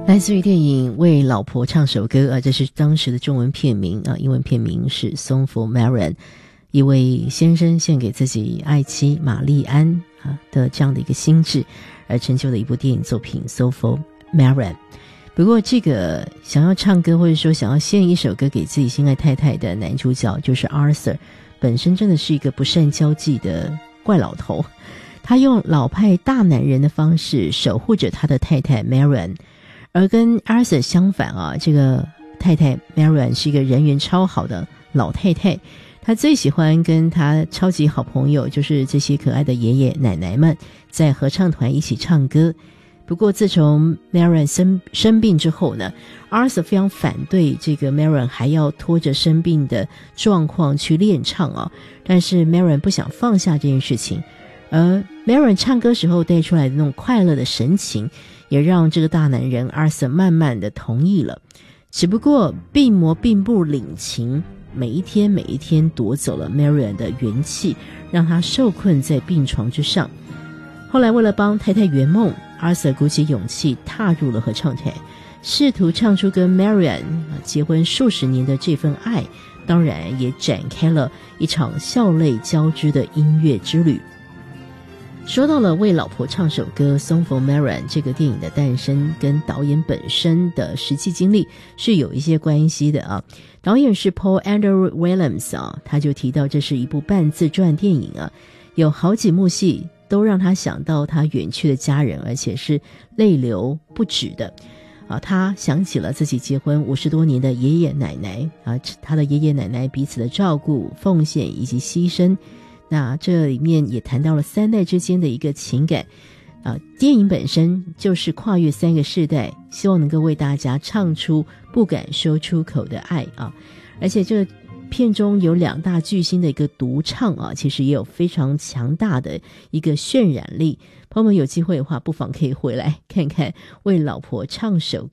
来自于电影《为老婆唱首歌》这是当时的中文片名英文片名是《Song for Marian》，一位先生献给自己爱妻玛丽安的这样的一个心志而成就的一部电影作品《Song for Marian》。不过这个想要唱歌或者说想要献一首歌给自己心爱太太的男主角就是 Arthur， 本身真的是一个不善交际的怪老头，他用老派大男人的方式守护着他的太太 Marian，而跟 Arthur 相反这个太太 Marian 是一个人缘超好的老太太，她最喜欢跟她超级好朋友就是这些可爱的爷爷奶奶们在合唱团一起唱歌。不过自从 Marian 生病之后呢， Arthur 非常反对这个 Marian 还要拖着生病的状况去练唱但是 Marian 不想放下这件事情，而 Marian 唱歌时候带出来的那种快乐的神情也让这个大男人 Arthur 慢慢的同意了。只不过病魔并不领情，每一天夺走了 Marian 的元气，让他受困在病床之上。后来为了帮太太圆梦， Arthur 鼓起勇气踏入了合唱团，试图唱出跟 Marian 结婚数十年的这份爱，当然也展开了一场笑泪交织的音乐之旅。说到了为老婆唱首歌 Song for Marian 这个电影的诞生跟导演本身的实际经历是有一些关系的导演是 Paul Andrew Williams 他就提到这是一部半自传电影有好几幕戏都让他想到他远去的家人，而且是泪流不止的他想起了自己结婚50多年的爷爷奶奶他的爷爷奶奶彼此的照顾、奉献以及牺牲。那这里面也谈到了3代之间的一个情感电影本身就是跨越3个世代，希望能够为大家唱出不敢说出口的爱而且这片中有2大巨星的一个独唱其实也有非常强大的一个渲染力。朋友们有机会的话不妨可以回来看看为老婆唱首